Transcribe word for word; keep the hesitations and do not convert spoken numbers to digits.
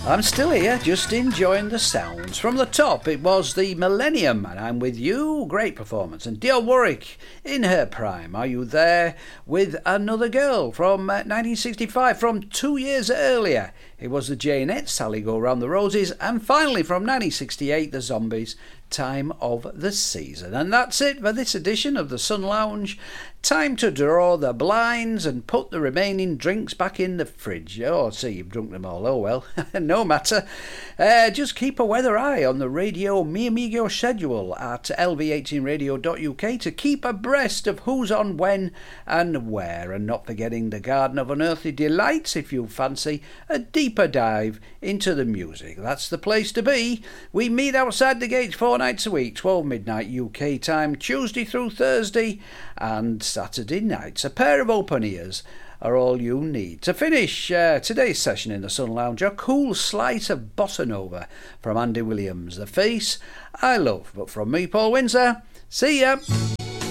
I'm still here, just enjoying the sounds. From the top, it was the Millennium, and I'm with you. Great performance. And Dionne Warwick, in her prime. Are you there? With Another Girl from uh, nineteen sixty-five, from two years earlier. It was the Janettes, Sally Go Round the Roses. And finally, from nineteen sixty-eight, the Zombies, Time of the Season. And that's it for this edition of the Sun Lounge. Time to draw the blinds and put the remaining drinks back in the fridge. Oh, see, you've drunk them all. Oh, well, no matter. Uh, just keep a weather eye on the Radio Mi Amigo schedule at L V eighteen radio dot U K to keep abreast of who's on when and where. And not forgetting the Garden of Unearthly Delights if you fancy a deeper dive into the music. That's the place to be. We meet outside the gates four nights a week, twelve midnight U K time, Tuesday through Thursday and Saturday nights. A pair of open ears are all you need. To finish uh, today's session in the Sun Lounge, a cool slice of bossa nova from Andy Williams. The Face I Love. But from me, Paul Windsor, see ya.